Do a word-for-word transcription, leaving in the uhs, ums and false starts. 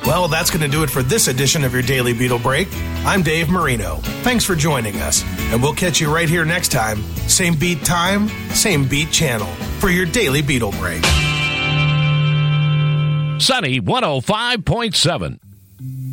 Well, that's going to do it for this edition of your Daily Beetle Break. I'm Dave Marino. Thanks for joining us, and we'll catch you right here next time. Same beat time, same beat channel for your Daily Beetle Break. Sunny one oh five point seven.